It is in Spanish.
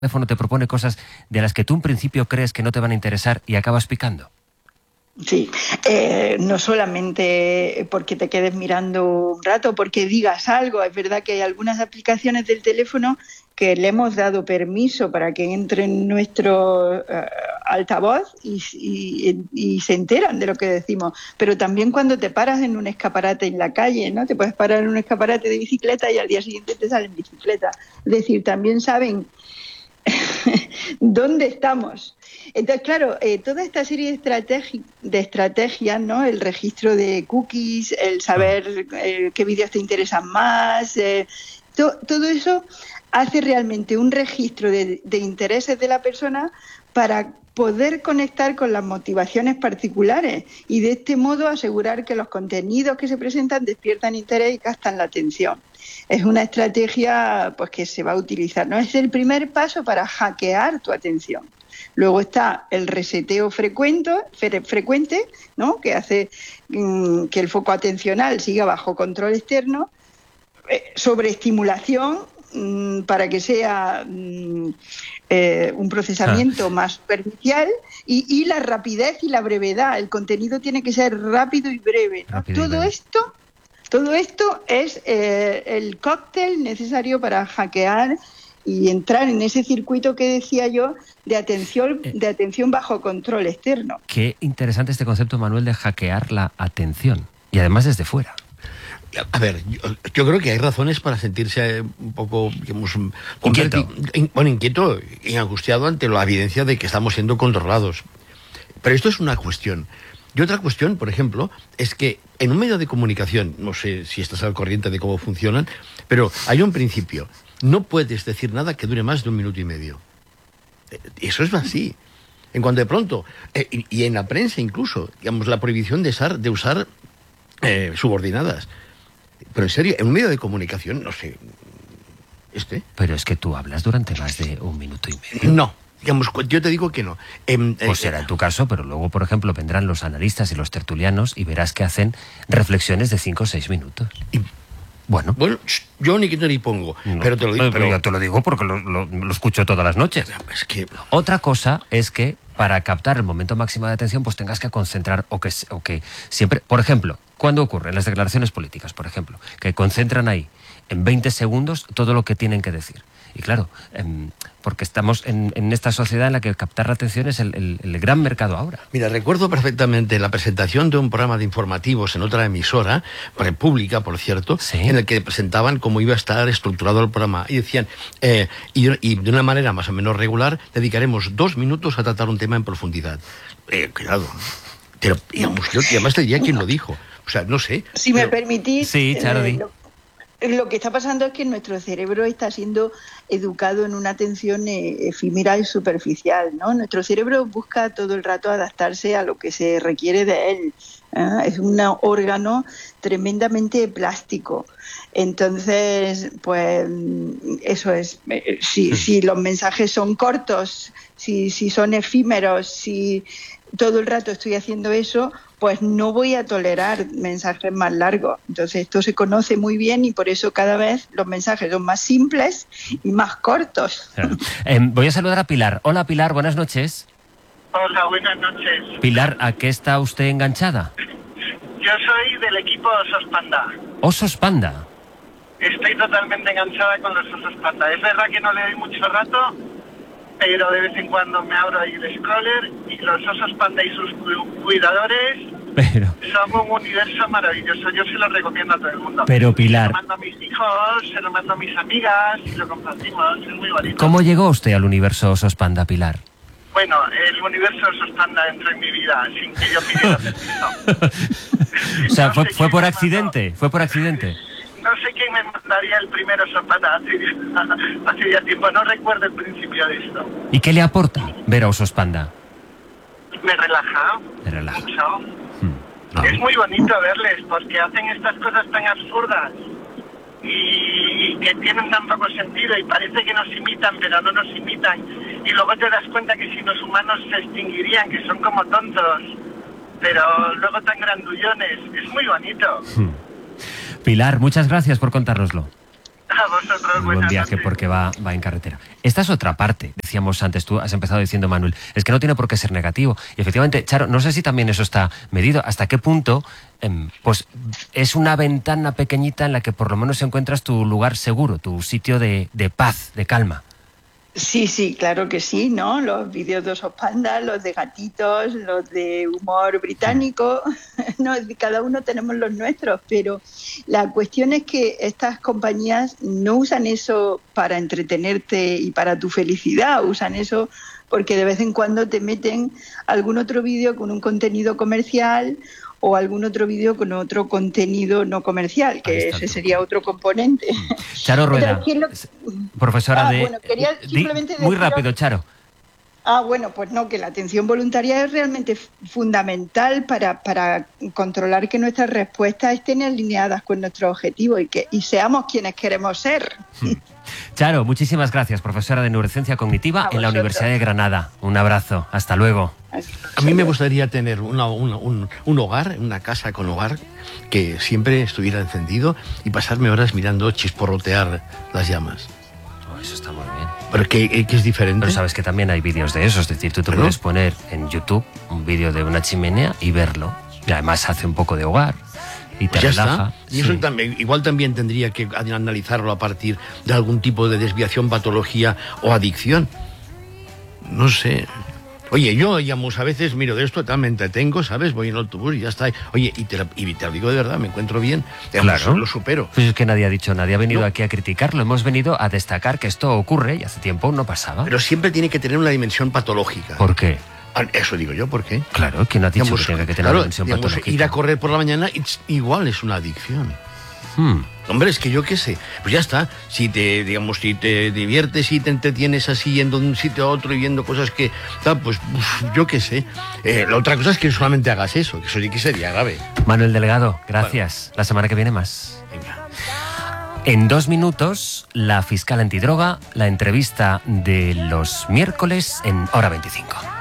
teléfono te propone cosas de las que tú en principio crees que no te van a interesar y acabas picando? Sí, no solamente porque te quedes mirando un rato, porque digas algo. Es verdad que hay algunas aplicaciones del teléfono que le hemos dado permiso para que entre en nuestro altavoz y se enteran de lo que decimos. Pero también cuando te paras en un escaparate en la calle, ¿no? Te puedes parar en un escaparate de bicicleta y al día siguiente te salen bicicleta. Es decir, también saben dónde estamos. Entonces, claro, toda esta serie de estrategias, ¿no? El registro de cookies, el saber qué vídeos te interesan más, todo eso hace realmente un registro de intereses de la persona para poder conectar con las motivaciones particulares y de este modo asegurar que los contenidos que se presentan despiertan interés y captan la atención. Es una estrategia pues que se va a utilizar, ¿no? Es el primer paso para hackear tu atención. Luego está el reseteo frecuente, ¿no? Que hace que el foco atencional siga bajo control externo, sobreestimulación para que sea un procesamiento más superficial y la rapidez y la brevedad. El contenido tiene que ser rápido y breve, ¿no? Todo esto es el cóctel necesario para hackear y entrar en ese circuito que decía yo de atención bajo control externo. Qué interesante este concepto, Manuel, de hackear la atención. Y además desde fuera. A ver, yo creo que hay razones para sentirse un poco, digamos, inquieto y angustiado ante la evidencia de que estamos siendo controlados. Pero esto es una cuestión. Y otra cuestión, por ejemplo, es que en un medio de comunicación, no sé si estás al corriente de cómo funcionan, pero hay un principio. No puedes decir nada que dure más de 1 minuto y medio. Eso es así. En cuanto de pronto, y en la prensa incluso, digamos, la prohibición de usar subordinadas. Pero en serio, en un medio de comunicación, no sé, Pero es que tú hablas durante más de 1 minuto y medio. No, digamos, yo te digo que no. Pues será en tu caso, pero luego, por ejemplo, vendrán los analistas y los tertulianos y verás que hacen reflexiones de 5 o 6 minutos. Bueno, yo ni quito ni pongo, pero te lo digo. Pero yo te lo digo porque lo escucho todas las noches. Es que... Otra cosa es que para captar el momento máximo de atención, pues tengas que concentrar o que siempre... Por ejemplo, ¿cuándo ocurre? En las declaraciones políticas, por ejemplo, que concentran ahí en 20 segundos todo lo que tienen que decir. Y claro, porque estamos en esta sociedad en la que captar la atención es el gran mercado ahora. Mira, recuerdo perfectamente la presentación de un programa de informativos en otra emisora, pública, por cierto, ¿sí? En el que presentaban cómo iba a estar estructurado el programa. Y decían, y de una manera más o menos regular, dedicaremos 2 minutos a tratar un tema en profundidad. Cuidado. Pero, digamos, yo además te diría quién lo dijo. O sea, no sé. Si me permitís... Sí, Charly. Lo que está pasando es que nuestro cerebro está siendo educado en una atención efímera y superficial, ¿no? Nuestro cerebro busca todo el rato adaptarse a lo que se requiere de él. Es un órgano tremendamente plástico. Entonces, pues eso es. Si los mensajes son cortos, si son efímeros, si todo el rato estoy haciendo eso, pues no voy a tolerar mensajes más largos. Entonces esto se conoce muy bien y por eso cada vez los mensajes son más simples y más cortos. Voy a saludar a Pilar. Hola Pilar, buenas noches. Hola, buenas noches. Pilar, ¿a qué está usted enganchada? Yo soy del equipo Osos Panda. ¿Osos Panda? Estoy totalmente enganchada con los Osos Panda. Es verdad que no le doy mucho rato, pero de vez en cuando me abro ahí el scroller y los Osos Panda y sus cuidadores son un universo maravilloso. Yo se lo recomiendo a todo el mundo. Pero Pilar... Se lo mando a mis hijos, se lo mando a mis amigas y lo compartimos. Es muy bonito. ¿Cómo llegó usted al universo Osos Panda, Pilar? Bueno, el universo Osos Panda entró en mi vida sin que yo pidiera permiso. O sea, fue por accidente. Fue por accidente. No sé quién me mandaría el primero Osos Panda hace ya tiempo. No recuerdo el principio de esto. ¿Y qué le aporta ver a Osos Panda? Me relaja. Me relaja. Mucho. Es muy bonito verles porque hacen estas cosas tan absurdas y que tienen tan poco sentido y parece que nos imitan, pero no nos imitan. Y luego te das cuenta que si los humanos se extinguirían, que son como tontos, pero luego tan grandullones. Es muy bonito. Pilar, muchas gracias por contárnoslo. A vosotros, Muy buen viaje porque va en carretera. Esta es otra parte. Decíamos antes, tú has empezado diciendo, Manuel, es que no tiene por qué ser negativo. Y efectivamente, Charo, no sé si también eso está medido. ¿Hasta qué punto pues es una ventana pequeñita en la que por lo menos encuentras tu lugar seguro, tu sitio de paz, de calma? Sí, claro que sí, ¿no? Los vídeos de osos pandas, los de gatitos, los de humor británico, no, cada uno tenemos los nuestros, pero la cuestión es que estas compañías no usan eso para entretenerte y para tu felicidad, usan eso porque de vez en cuando te meten algún otro vídeo con un contenido comercial o algún otro vídeo con otro contenido no comercial, que ese sería otro componente. Charo Rueda, profesora de... Bueno, quería simplemente muy rápido, Charo. Bueno, pues no, que la atención voluntaria es realmente fundamental para controlar que nuestras respuestas estén alineadas con nuestros objetivos y seamos quienes queremos ser. Charo, muchísimas gracias, profesora de Neurociencia Cognitiva en la Universidad de Granada. Un abrazo, hasta luego. A mí me gustaría tener un hogar, una casa con hogar, que siempre estuviera encendido y pasarme horas mirando chisporrotear las llamas. Eso está muy bien. Pero que es diferente. Pero sabes que también hay vídeos de eso, es decir, tú te puedes poner en YouTube un vídeo de una chimenea y verlo. Y además hace un poco de hogar y te relaja. Está. Y eso también, igual también tendría que analizarlo a partir de algún tipo de desviación, patología o adicción. No sé. Oye, yo, digamos, a veces miro de esto, me entretengo, ¿sabes? Voy en el autobús y ya está. Oye, y te lo digo de verdad, me encuentro bien. Digamos, claro. Lo supero. Pues es que nadie ha dicho, nadie ha venido aquí a criticarlo. Hemos venido a destacar que esto ocurre y hace tiempo no pasaba. Pero siempre tiene que tener una dimensión patológica. ¿Por qué? Eso digo yo, ¿por qué? Claro, ¿quién ha dicho que tiene que tener una dimensión patológica? Ir a correr por la mañana igual es una adicción. Hombre, es que yo qué sé, pues ya está. Si te diviertes y te entretienes así yendo de un sitio a otro y viendo cosas que pues yo qué sé. La otra cosa es que solamente hagas eso, que eso sí que sería grave. Manuel Delgado, gracias. Bueno. La semana que viene más. Venga. En 2 minutos, la fiscal antidroga, la entrevista de los miércoles en Hora 25.